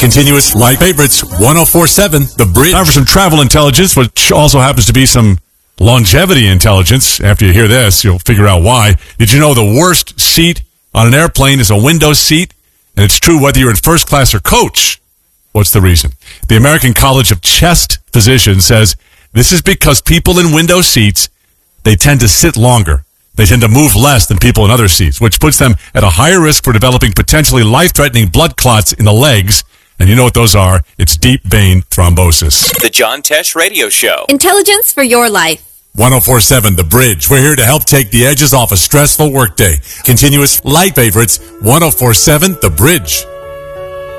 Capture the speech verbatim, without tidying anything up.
Continuous Light Favorites, one oh four point seven, The Bridge. Time for some travel intelligence, which also happens to be some longevity intelligence. After you hear this, you'll figure out why. Did you know the worst seat on an airplane is a window seat? And it's true whether you're in first class or coach. What's the reason? The American College of Chest Physicians says this is because people in window seats, they tend to sit longer. They tend to move less than people in other seats, which puts them at a higher risk for developing potentially life-threatening blood clots in the legs. And you know what those are. It's deep vein thrombosis. The John Tesh Radio Show. Intelligence for your life. one oh four point seven The Bridge. We're here to help take the edges off a stressful workday. Continuous Light Favorites, one oh four point seven The Bridge.